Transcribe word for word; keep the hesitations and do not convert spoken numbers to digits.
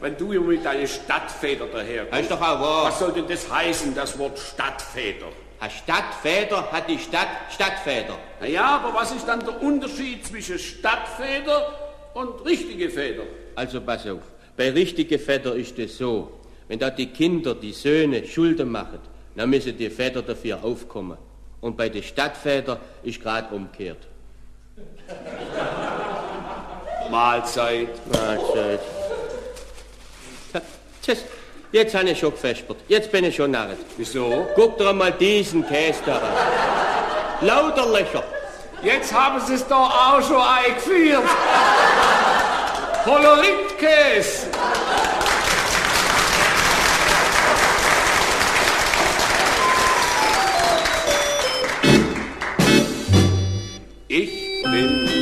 wenn du hier mit deinen Stadtväter daherkommst. Ist doch auch wahr. Was soll denn das heißen, das Wort Stadtväter? Ein Stadtväter hat die Stadt Stadtväter. Na ja, aber was ist dann der Unterschied zwischen Stadtväter und richtige Väter? Also pass auf, bei richtigen Väter ist es so, wenn da die Kinder, die Söhne Schulden machen, dann müssen die Väter dafür aufkommen. Und bei den Stadtvätern ist gerade umgekehrt. Mahlzeit. Mahlzeit. Tschüss. Jetzt habe ich schon gefespert. Jetzt bin ich schon narret. Wieso? Guck dir mal diesen Käse da an. Lauter Löcher. Jetzt haben sie es doch auch schon eingeführt. Koloritkäse. Ich bin